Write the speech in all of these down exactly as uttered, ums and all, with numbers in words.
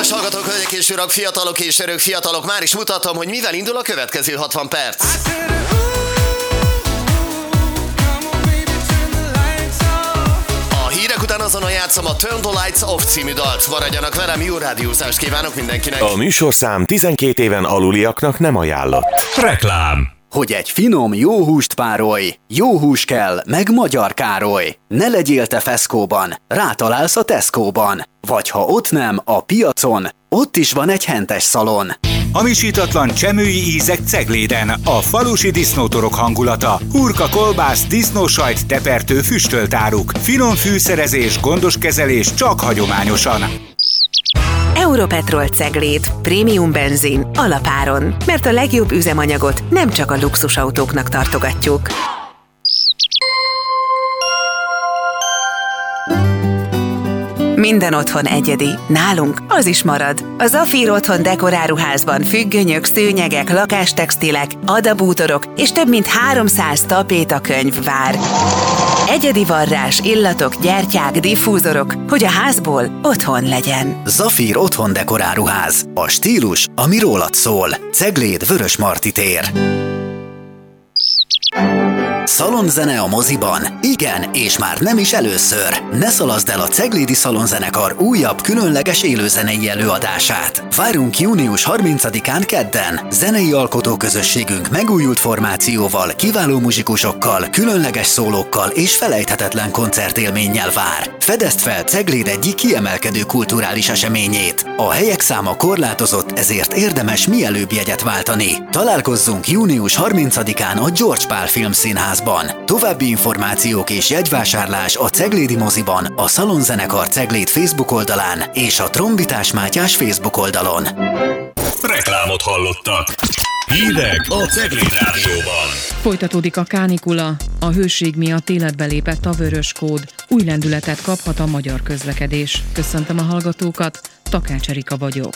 Kedves hallgatók, hölgyek és urak, fiatalok és örök fiatalok, már is mutatom, hogy mivel indul a következő hatvan perc. A hírek után azonnal játszom a Turn the Lights Off című dalt. Maradjanak velem, jó rádiózást kívánok mindenkinek. A műsorszám tizenkét éven aluliaknak nem ajánlott. Reklám. Hogy egy finom, jó húst párolj, jó hús kell, meg Magyar Károly. Ne legyél te feszkóban, rátalálsz a Tesco-ban. Vagy ha ott nem, a piacon, ott is van egy hentes szalon. Hamisítatlan csemői ízek Cegléden, a falusi disznótorok hangulata, hurka, kolbász, disznósajt, tepertő, füstölt áruk, finom fűszerezés, gondos kezelés csak hagyományosan. Europetrol Cegléd. Prémium benzin. Alapáron. Mert a legjobb üzemanyagot nem csak a luxusautóknak tartogatjuk. Minden otthon egyedi. Nálunk az is marad. A Zafír Otthon dekoráruházban függönyök, szőnyegek, lakástextilek, adabútorok és több mint háromszáz tapétakönyv vár. Egyedi varrás, illatok, gyertyák, diffúzorok, hogy a házból otthon legyen. Zafír Otthon dekoráruház. A stílus, ami rólad szól. Cegléd, Vörösmarty tér. Szalonzene a moziban? Igen, és már nem is először. Ne szalaszd el a Ceglédi Szalonzenekar újabb, különleges élőzenei előadását. Várunk június harmincadikán kedden. Zenei alkotóközösségünk megújult formációval, kiváló muzsikusokkal, különleges szólókkal és felejthetetlen koncertélménnyel vár. Fedezd fel Cegléd egyik kiemelkedő kulturális eseményét. A helyek száma korlátozott, ezért érdemes mielőbb jegyet váltani. Találkozzunk június harmincadikán a George Pál Filmszínházban. További információk és jegyvásárlás a Ceglédi moziban, a Szalonzenekar Cegléd Facebook oldalán és a Trombitás Mátyás Facebook oldalon. Reklámot hallottak. Hírek a Cegléd Rádióban. Folytatódik a kánikula, a hőség miatt életbe lépett a vörös kód. Új lendületet kaphat a magyar közlekedés. Köszöntöm a hallgatókat, Takács Erika vagyok.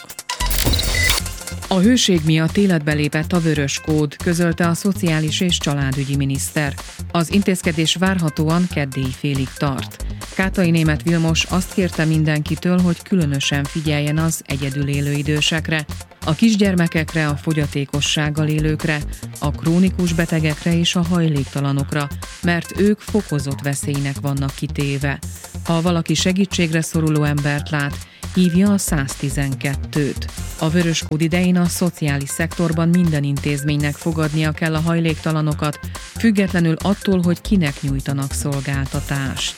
A hőség miatt életbe lépett a vörös kód, közölte a szociális és családügyi miniszter. Az intézkedés várhatóan keddéi félig tart. Kátai Németh Vilmos azt kérte mindenkitől, hogy különösen figyeljen az egyedül élő idősekre, a kisgyermekekre, a fogyatékossággal élőkre, a krónikus betegekre és a hajléktalanokra, mert ők fokozott veszélynek vannak kitéve. Ha valaki segítségre szoruló embert lát, hívja a száztizenkettőt. A vörös kód idején a szociális szektorban minden intézménynek fogadnia kell a hajléktalanokat, függetlenül attól, hogy kinek nyújtanak szolgáltatást.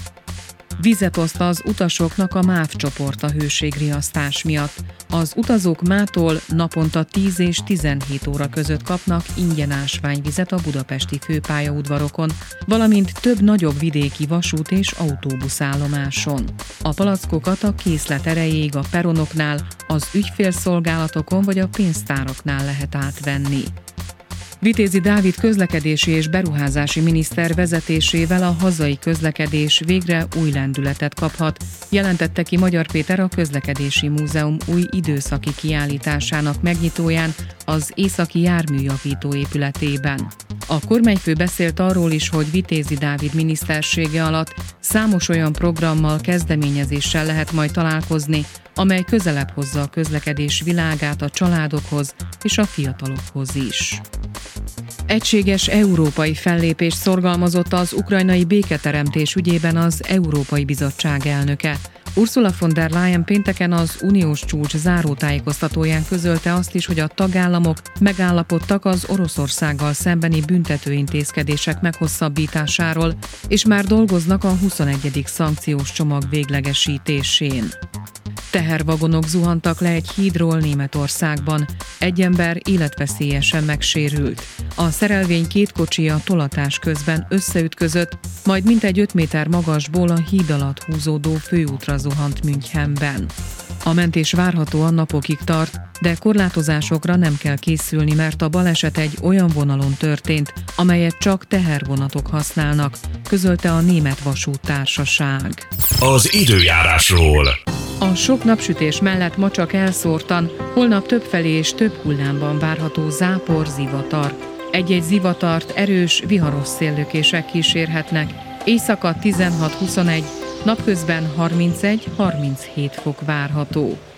Vizet oszt az utasoknak a MÁV csoport a hőségriasztás miatt. Az utazók mától naponta tíz és tizenhét óra között kapnak ingyen ásványvizet a budapesti főpályaudvarokon, valamint több nagyobb vidéki vasút és autóbuszállomáson. A palackokat a készlet erejéig a peronoknál, az ügyfélszolgálatokon vagy a pénztáraknál lehet átvenni. Vitézi Dávid közlekedési és beruházási miniszter vezetésével a hazai közlekedés végre új lendületet kaphat, jelentette ki Magyar Péter a Közlekedési Múzeum új időszaki kiállításának megnyitóján az Északi Járműjavító épületében. A kormányfő beszélt arról is, hogy Vitézi Dávid minisztersége alatt számos olyan programmal, kezdeményezéssel lehet majd találkozni, amely közelebb hozza a közlekedés világát a családokhoz és a fiatalokhoz is. Egységes európai fellépést szorgalmazott az ukrajnai béketeremtés ügyében az Európai Bizottság elnöke. Ursula von der Leyen pénteken az uniós csúcs zárótájékoztatóján közölte azt is, hogy a tagállamok megállapodtak az Oroszországgal szembeni büntetőintézkedések meghosszabbításáról, és már dolgoznak a huszonegyedik szankciós csomag véglegesítésén. Tehervagonok zuhantak le egy hídról Németországban. Egy ember életveszélyesen megsérült. A szerelvény két kocsija tolatás közben összeütközött, majd mintegy öt méter magasból a híd alatt húzódó főútra zuhant Münchenben. A mentés várhatóan napokig tart, de korlátozásokra nem kell készülni, mert a baleset egy olyan vonalon történt, amelyet csak tehervonatok használnak, közölte a Német Vasúttársaság. Az időjárásról. A sok napsütés mellett ma csak elszórtan, holnap többfelé és több hullámban várható zápor, zivatar. Egy-egy zivatart erős, viharos széllökések kísérhetnek, éjszaka tizenhat-huszonegy, napközben harmincegy-harminchét fok várható.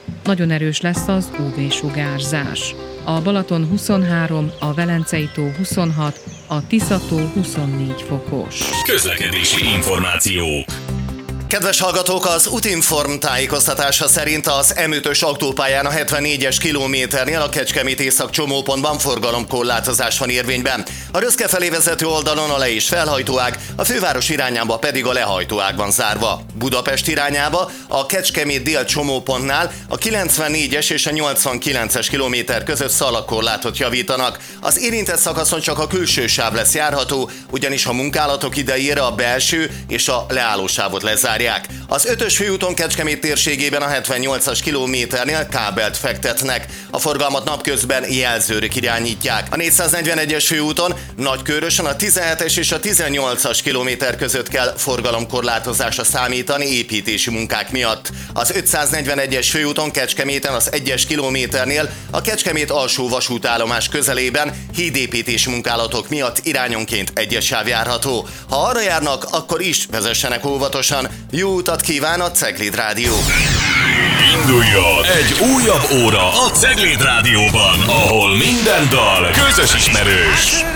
Nagyon erős lesz az ú vé-sugárzás. A Balaton huszonhárom, a Velencei tó huszonhat, a Tisza-tó huszonnégy fokos. Közlekedési információk. Kedves hallgatók, az Utinform tájékoztatása szerint az em ötös autópályán a hetvennégyes kilométernél a Kecskemét észak csomópontban forgalomkorlátozás van érvényben. A Röszke felé vezető oldalon a le- és felhajtóág, a főváros irányába pedig a lehajtóág van zárva. Budapest irányába a Kecskemét dél csomópontnál a kilencvennégyes és a nyolcvankilences kilométer között szalagkorlátot javítanak. Az érintett szakaszon csak a külső sáv lesz járható, ugyanis a munkálatok idejére a belső és a leállósávot lezárják. Az ötös főúton Kecskemét térségében a hetvennyolcas kilométernél kábelt fektetnek. A forgalmat napközben jelzőrök irányítják. A négyszáznegyvenegyes főúton Nagykőrösen a tizenhetes és a tizennyolcas kilométer között kell forgalomkorlátozásra számítani építési munkák miatt. Az ötszáznegyvenegyes főúton Kecskeméten az egyes kilométernél a Kecskemét alsó vasútállomás közelében hídépítési munkálatok miatt irányonként egyes sáv járható. Ha arra járnak, akkor is vezessenek óvatosan. Jó utat kíván a Cegléd Rádió! Induljon egy újabb óra a Cegléd Rádióban, ahol minden dal közös ismerős.